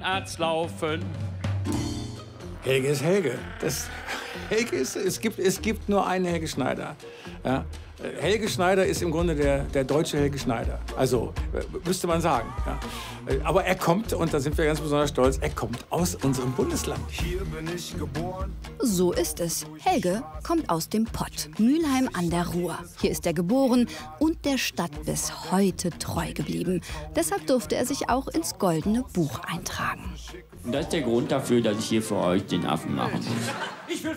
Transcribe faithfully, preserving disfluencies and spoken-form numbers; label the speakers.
Speaker 1: Zahnarzt laufen.
Speaker 2: Helge ist Helge. Das, Helge ist, es, gibt, es gibt nur einen Helge Schneider. Ja? Helge Schneider ist im Grunde der, der deutsche Helge Schneider. Also, müsste man sagen. Ja. Aber er kommt, und da sind wir ganz besonders stolz, er kommt aus unserem Bundesland.
Speaker 3: Hier bin ich geboren.
Speaker 4: So ist es. Helge kommt aus dem Pott, Mülheim an der Ruhr. Hier ist er geboren und der Stadt bis heute treu geblieben. Deshalb durfte er sich auch ins Goldene Buch eintragen.
Speaker 5: Und das ist der Grund dafür, dass ich hier für euch den Affen mache.